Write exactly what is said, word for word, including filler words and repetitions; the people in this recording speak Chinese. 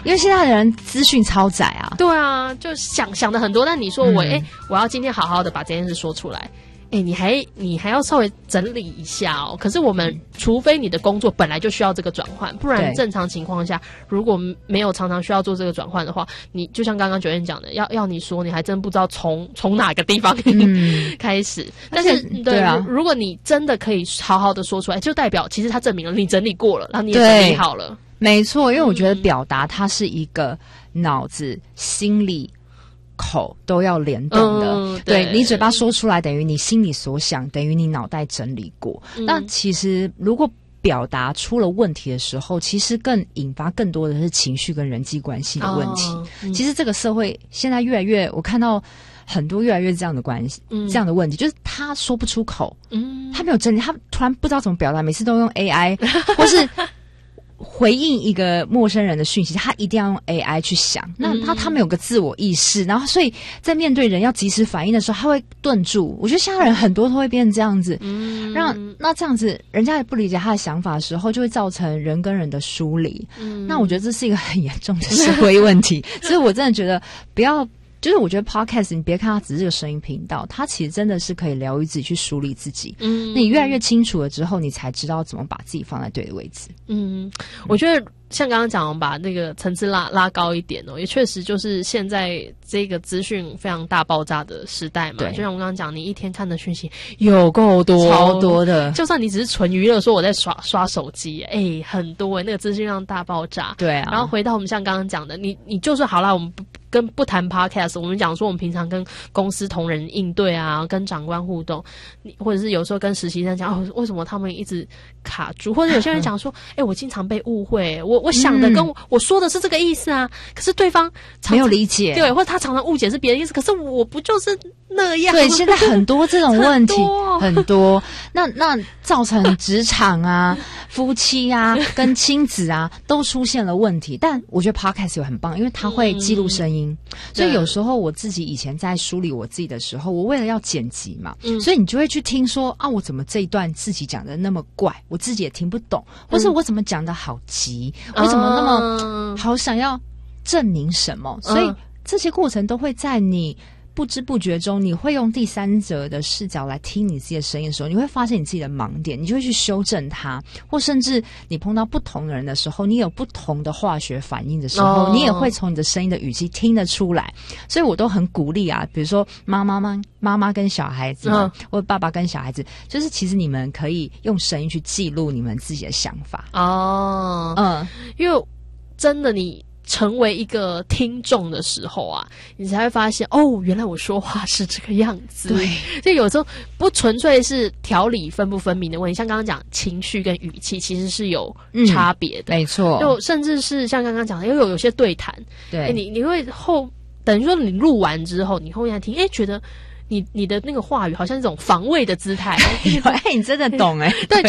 因为现在的人资讯超窄啊。 对啊，就想想的很多，但你说我哎、 嗯欸，我要今天好好的把这件事说出来，哎、欸，你还你还要稍微整理一下哦。可是我们、嗯、除非你的工作本来就需要这个转换，不然正常情况下，如果没有常常需要做这个转换的话，你就像刚刚九燕讲的，要要你说，你还真不知道从从哪个地方、嗯、开始。但是对, 对啊，如果你真的可以好好的说出来，就代表其实它证明了你整理过了，然后你也整理好了。 没错，因为我觉得表达它是一个脑子、心理、口都要联动的。嗯、对, 对你嘴巴说出来，等于你心里所想，等于你脑袋整理过。嗯、那其实如果表达出了问题的时候，其实更引发更多的是情绪跟人际关系的问题。哦嗯、其实这个社会现在越来越，我看到很多越来越这样的关系，嗯、这样的问题，就是他说不出口，嗯，他没有整理，他突然不知道怎么表达，每次都用 A I 或是。回应一个陌生人的讯息，他一定要用 A I 去想，那他他没有个自我意识，然后所以在面对人要及时反应的时候，他会顿住。我觉得现在人很多都会变成这样子，嗯，让那这样子人家也不理解他的想法的时候，就会造成人跟人的疏离。嗯，那我觉得这是一个很严重的社会问题，所以我真的觉得不要。就是我觉得 podcast 你别看它只是个声音频道，它其实真的是可以疗愈自己，去梳理自己。嗯，那你越来越清楚了之后，你才知道怎么把自己放在对的位置。 嗯，我觉得像刚刚讲，我们把那个层次拉拉高一点哦，也确实就是现在这个资讯非常大爆炸的时代嘛。对，就像我刚刚讲，你一天看的讯息有够多， 超多的。就算你只是纯娱乐，说我在刷刷手机，哎、欸，很多哎、欸，那个资讯量大爆炸。对啊。然后回到我们像刚刚讲的，你你就算好啦，我们不。跟不谈 podcast， 我们讲说我们平常跟公司同仁应对啊，跟长官互动，或者是有时候跟实习生讲、哦，为什么他们一直卡住，或者有些人讲说，哎、欸，我经常被误会，我我想的跟我、嗯、我说的是这个意思啊，可是对方常常没有理解， 对，或者他常常误解是别的意思，可是我不就是那样？ 对，现在很多这种问题，很多，很多那那造成职场啊、夫妻啊、跟亲子啊都出现了问题。但我觉得 podcast 有很棒，因为它会记录声音。嗯所以有时候我自己以前在梳理我自己的时候，我为了要剪辑嘛，嗯、所以你就会去听说啊，我怎么这一段自己讲的那么怪，我自己也听不懂，或是我怎么讲的好急，嗯、我怎么那么好想要证明什么，嗯、所以这些过程都会在你不知不觉中，你会用第三者的视角来听你自己的声音的时候，你会发现你自己的盲点，你就会去修正它，或甚至你碰到不同的人的时候，你有不同的化学反应的时候，哦、你也会从你的声音的语气听得出来。所以我都很鼓励啊，比如说妈妈妈妈妈跟小孩子，嗯、或爸爸跟小孩子，就是其实你们可以用声音去记录你们自己的想法。哦，嗯， 因为真的你。成为一个听众的时候啊，你才会发现哦，原来我说话是这个样子。对，就有时候不纯粹是条理分不分明的问题，像刚刚讲情绪跟语气其实是有差别的， 嗯、没错。 就甚至是像刚刚讲的，因为有有些对谈，对，欸、你你会后等于说你录完之后，你后面听，哎、欸，觉得。你你的那个话语好像一种防卫的姿态， 哎，你真的懂哎、欸， 对，就